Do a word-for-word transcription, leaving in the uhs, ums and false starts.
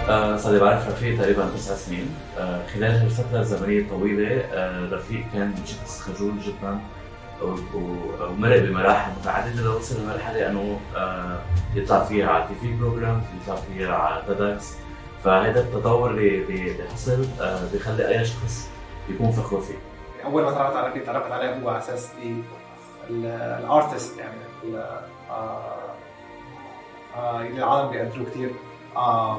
آه صار لي بعرف رفيق تقريبا تسع سنين. آه خلال هالفترة الزمنية الطويلة آه رفيق كان شخص خجول جدا ومرق بمراحل متعددة لوصل لمرحلة انه آه يطلع فيها على تي في بروجرام، يطلع فيها على تيدكس. فهذا التطور اللي حصل آه بيخلي اي شخص يكون فخور فيه. اول ما تعرفت على رفيق تعرفت عليه هو على اساس الارتست، يعني آه آه العالم بيقدروه كثير. آه